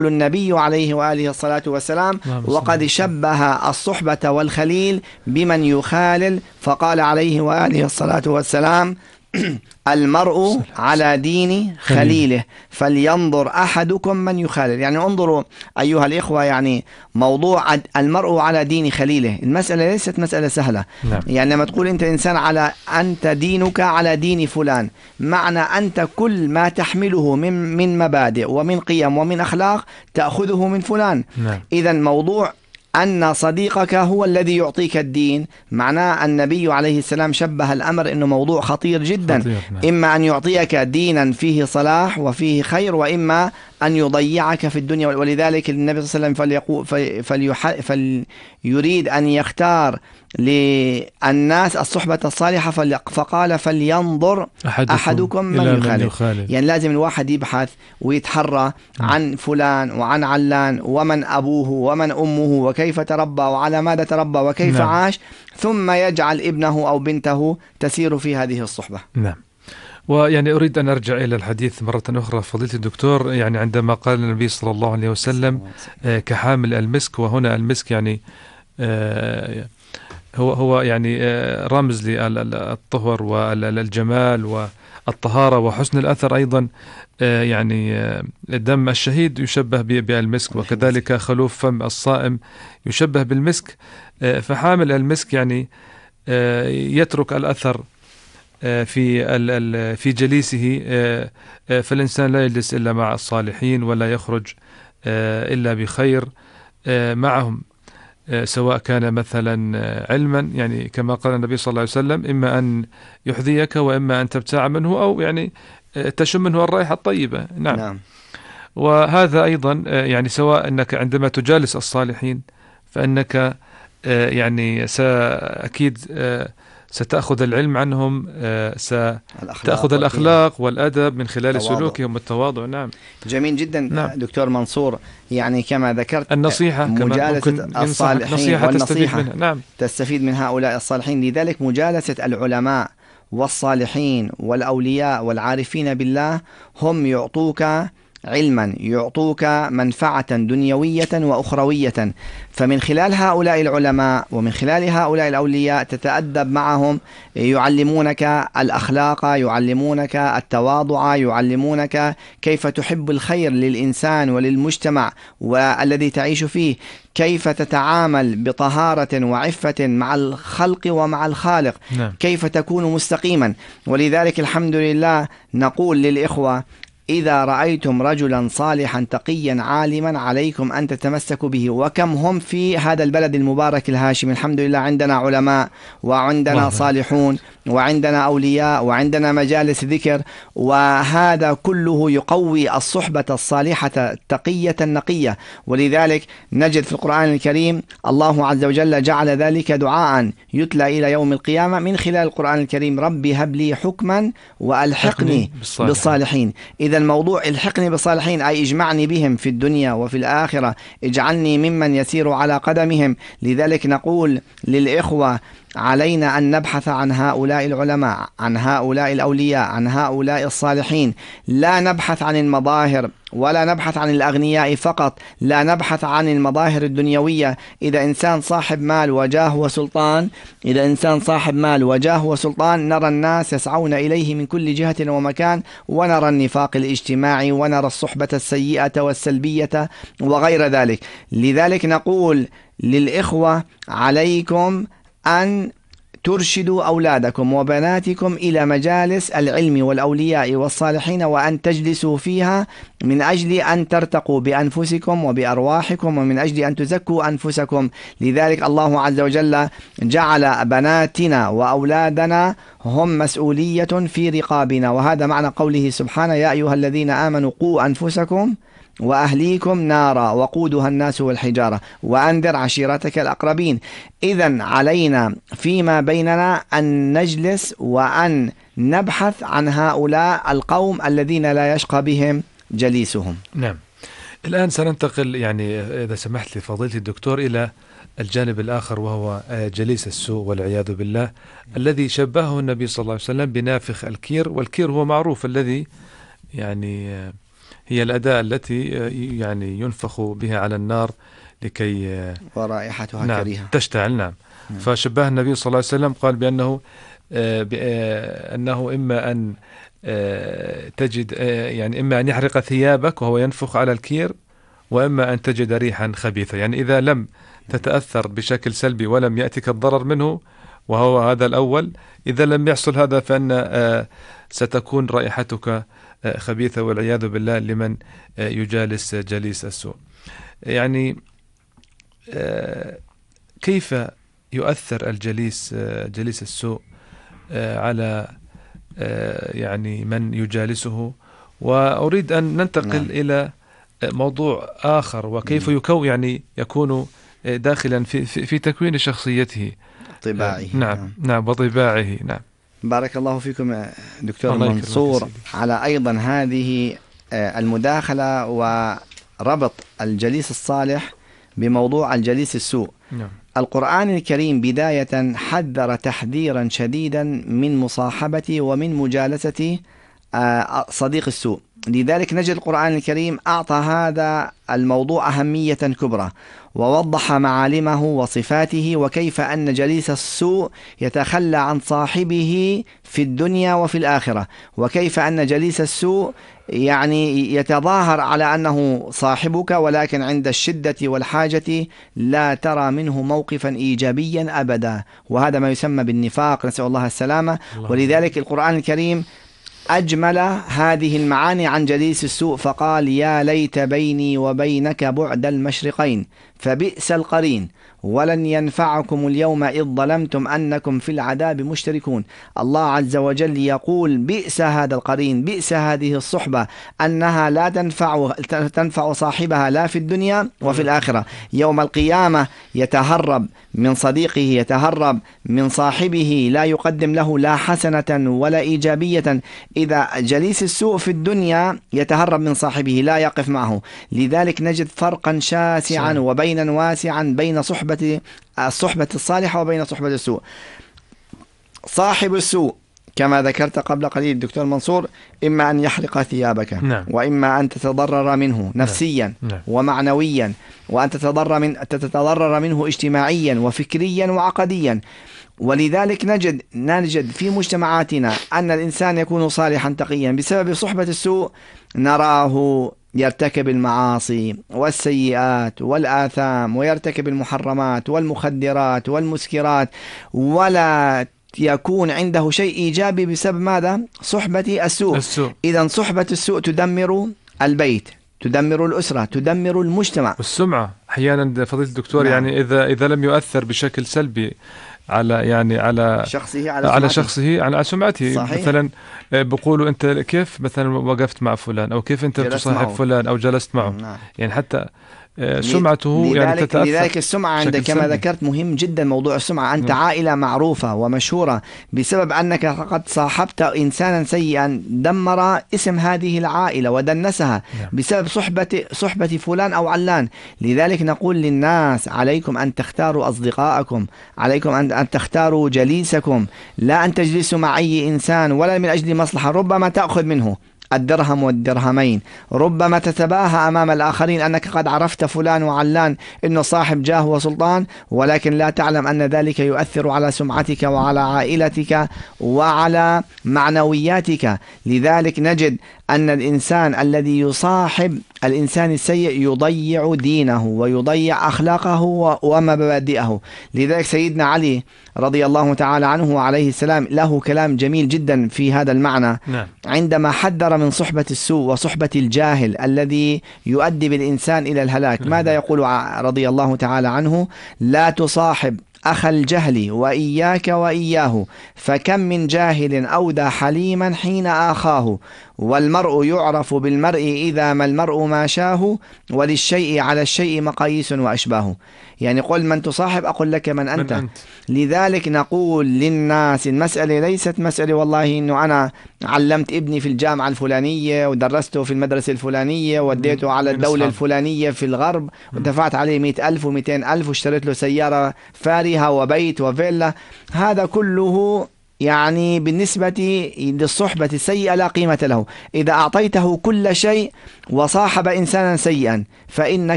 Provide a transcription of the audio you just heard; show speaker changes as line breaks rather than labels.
النبي عليه وآله الصلاة والسلام: وقد شبه الصحبة والخليل بمن يخالل، فقال عليه وآله الصلاة والسلام: المرء على دين خليله فلينظر أحدكم من يخالل. يعني انظروا أيها الإخوة، يعني موضوع المرء على دين خليله، المسألة ليست مسألة سهلة. يعني لما تقول أنت إنسان أنت دينك على دين فلان، معنى أنت كل ما تحمله من مبادئ ومن قيم ومن أخلاق تأخذه من فلان. إذا موضوع أن صديقك هو الذي يعطيك الدين، معناه النبي عليه السلام شبه الأمر أنه موضوع خطير جدا. إما أن يعطيك دينا فيه صلاح وفيه خير، وإما أن يضيعك في الدنيا. ولذلك النبي صلى الله عليه وسلم فليريد أن يختار للناس الصحبة الصالحة، فقال: فلينظر أحدكم من يخالل. يعني لازم الواحد يبحث ويتحرى عن فلان وعن علان، ومن أبوه ومن أمه وكيف تربى وعلى ماذا تربى وكيف عاش، ثم يجعل ابنه أو بنته تسير في هذه الصحبة.
نعم. ويعني أريد أن أرجع إلى الحديث مرة أخرى فضيلة الدكتور، يعني عندما قال النبي صلى الله عليه وسلم كحامل المسك، وهنا المسك يعني هو يعني رمز للطهر والجمال والطهارة وحسن الأثر أيضا. يعني دم الشهيد يشبه بالمسك، وكذلك خلوف فم الصائم يشبه بالمسك. فحامل المسك يعني يترك الأثر في جليسه. فالإنسان لا يجلس إلا مع الصالحين، ولا يخرج إلا بخير معهم، سواء كان مثلا علما، يعني كما قال النبي صلى الله عليه وسلم: إما أن يحذيك وإما أن تبتاع منه، أو يعني تشم منه الرائحة الطيبة. نعم. وهذا أيضا يعني سواء أنك عندما تجالس الصالحين فإنك يعني أكيد ستأخذ العلم عنهم، ستأخذ الأخلاق والأدب من خلال سلوكهم والتواضع. نعم.
جميل جدا. نعم. دكتور منصور، يعني كما ذكرت
النصيحة،
مجالسة الصالحين والنصيحة
نعم.
تستفيد من هؤلاء الصالحين. لذلك مجالسة العلماء والصالحين والأولياء والعارفين بالله هم يعطوك علما، يعطوك منفعة دنيوية وأخروية. فمن خلال هؤلاء العلماء ومن خلال هؤلاء الأولياء تتأدب معهم، يعلمونك الأخلاق، يعلمونك التواضع، يعلمونك كيف تحب الخير للإنسان وللمجتمع والذي تعيش فيه، كيف تتعامل بطهارة وعفة مع الخلق ومع الخالق.
نعم.
كيف تكون مستقيما. ولذلك الحمد لله نقول للإخوة: إذا رأيتم رجلا صالحا تقيا عالما عليكم أن تتمسكوا به. وكم هم في هذا البلد المبارك الهاشمي، الحمد لله عندنا علماء وعندنا صالحون وعندنا أولياء وعندنا مجالس ذكر، وهذا كله يقوي الصحبة الصالحة التقية النقية. ولذلك نجد في القرآن الكريم الله عز وجل جعل ذلك دعاء يتلى إلى يوم القيامة من خلال القرآن الكريم: ربي هب لي حكما وألحقني بالصالحين. إذا الموضوع الحقني بالصالحين أي اجمعني بهم في الدنيا وفي الآخرة، اجعلني ممن يسير على قدمهم. لذلك نقول للإخوة: علينا أن نبحث عن هؤلاء العلماء، عن هؤلاء الأولياء، عن هؤلاء الصالحين. لا نبحث عن المظاهر ولا نبحث عن الأغنياء فقط، لا نبحث عن المظاهر الدنيوية. إذا إنسان صاحب مال وجاه وسلطان، إذا إنسان صاحب مال وجاه وسلطان، نرى الناس يسعون إليه من كل جهة ومكان، ونرى النفاق الاجتماعي، ونرى الصحبة السيئة والسلبية وغير ذلك. لذلك نقول للإخوة: عليكم أن ترشدوا أولادكم وبناتكم إلى مجالس العلم والأولياء والصالحين، وأن تجلسوا فيها من أجل أن ترتقوا بأنفسكم وبأرواحكم، ومن أجل أن تزكوا أنفسكم. لذلك الله عز وجل جعل بناتنا وأولادنا هم مسؤولية في رقابنا، وهذا معنى قوله سبحانه: يا أيها الذين آمنوا قوا أنفسكم وأهليكم نارا وقودها الناس والحجارة وأنذر عشيرتك الأقربين. إذن علينا فيما بيننا أن نجلس وأن نبحث عن هؤلاء القوم الذين لا يشقى بهم جليسهم.
نعم. الآن سننتقل يعني إذا سمحت لي فضيلة الدكتور إلى الجانب الآخر، وهو جليس السوء والعياذ بالله، الذي شبهه النبي صلى الله عليه وسلم بنافخ الكير. والكير هو معروف الذي يعني هي الأداة التي يعني ينفخ بها على النار لكي
ورائحتها
نعم
كريهة
تشتعل. نعم. فشبه النبي صلى الله عليه وسلم قال بأنه أنه إما أن تجد يعني إما أن يحرق ثيابك وهو ينفخ على الكير، وإما أن تجد ريحا خبيثة. يعني إذا لم تتأثر بشكل سلبي ولم يأتك الضرر منه، وهو هذا الأول، إذا لم يحصل هذا فإن ستكون رائحتك خبيثة والعياذ بالله لمن يجالس جليس السوء. يعني كيف يؤثر جليس السوء على يعني من يجالسه؟ وأريد أن ننتقل إلى موضوع آخر، وكيف يكون داخلا في تكوين شخصيته
طباعه.
نعم وطباعه. نعم.
بارك الله فيكم دكتور منصور على أيضا هذه المداخلة وربط الجليس الصالح بموضوع الجليس السوء.
نعم.
القرآن الكريم بداية حذر تحذيرا شديدا من مصاحبة ومن مجالسة صديق السوء. لذلك نجد القرآن الكريم أعطى هذا الموضوع أهمية كبرى، ووضح معالمه وصفاته، وكيف أن جليس السوء يتخلى عن صاحبه في الدنيا وفي الآخرة، وكيف أن جليس السوء يعني يتظاهر على أنه صاحبك، ولكن عند الشدة والحاجة لا ترى منه موقفا إيجابيا أبدا، وهذا ما يسمى بالنفاق، نسأل الله السلامة. ولذلك القرآن الكريم أجمل هذه المعاني عن جليس السوء فقال: يا ليت بيني وبينك بعد المشرقين فبئس القرين ولن ينفعكم اليوم إذ ظلمتم أنكم في العذاب مشتركون. الله عز وجل يقول بئس هذا القرين، بئس هذه الصحبة، أنها لا تنفع صاحبها لا في الدنيا وفي الآخرة. يوم القيامة يتهرب من صديقه، يتهرب من صاحبه، لا يقدم له لا حسنة ولا إيجابية. إذا جليس السوء في الدنيا يتهرب من صاحبه، لا يقف معه. لذلك نجد فرقا شاسعا وبينا واسعا بين الصحبة الصالحة وبين صحبة السوء. صاحب السوء كما ذكرت قبل قليل دكتور منصور إما أن يحرق ثيابك، وإما أن تتضرر منه نفسيا ومعنويا، وأن تتضرر منه اجتماعيا وفكريا وعقديا. ولذلك نجد في مجتمعاتنا أن الإنسان يكون صالحا تقيا بسبب صحبة السوء، نراه يرتكب المعاصي والسيئات والآثام، ويرتكب المحرمات والمخدرات والمسكرات، ولا يكون عنده شيء إيجابي بسبب ماذا؟ صحبة السوء. إذن صحبة السوء تدمر البيت، تدمر الأسرة، تدمر المجتمع
والسمعة أحيانا فضيلة الدكتور. يعني إذا لم يؤثر بشكل سلبي على شخصه، على سمعته. صحيح. مثلا بقولوا أنت كيف مثلا وقفت مع فلان، أو كيف أنت تصاحب فلان أو جلست معه. يعني حتى سمعته يعني تتأثر.
لذلك السمعة عندك كما ذكرت مهم جدا. موضوع السمعة، أنت عائلة معروفة ومشهورة بسبب أنك قد صاحبت إنسانا سيئا دمر اسم هذه العائلة ودنسها بسبب صحبة فلان أو علان. لذلك نقول للناس: عليكم أن تختاروا أصدقاءكم، عليكم أن تختاروا جليسكم، لا أن تجلسوا مع أي إنسان ولا من أجل مصلحة. ربما تأخذ منه الدرهم والدرهمين، ربما تتباهى أمام الآخرين أنك قد عرفت فلان وعلان إنه صاحب جاه وسلطان، ولكن لا تعلم أن ذلك يؤثر على سمعتك وعلى عائلتك وعلى معنوياتك. لذلك نجد أن الإنسان الذي يصاحب الإنسان السيء يضيع دينه ويضيع أخلاقه ومبادئه. لذلك سيدنا علي رضي الله تعالى عنه وعليه السلام له كلام جميل جدا في هذا المعنى. عندما حذر من صحبة السوء وصحبة الجاهل الذي يؤدي بالإنسان إلى الهلاك، ماذا يقول رضي الله تعالى عنه؟ لا تصاحب أخ الجهل وإياك وإياه، فكم من جاهل أودى حليما حين آخاه، والمرء يعرف بالمرء إذا ما المرء ما شاه، وللشيء على الشيء مقاييس وأشباه. يعني قل من تصاحب أقول لك من أنت. لذلك نقول للناس المسألة ليست مسألة والله إنه أنا علمت ابني في الجامعة الفلانية ودرسته في المدرسة الفلانية وديته على الدولة الفلانية في الغرب ودفعت عليه 100,000 و200,000 واشتريت له سيارة فارهة وبيت وفيلا. هذا كله يعني بالنسبة للصحبة السيئة لا قيمة له. إذا أعطيته كل شيء وصاحب إنسانا سيئا فإنك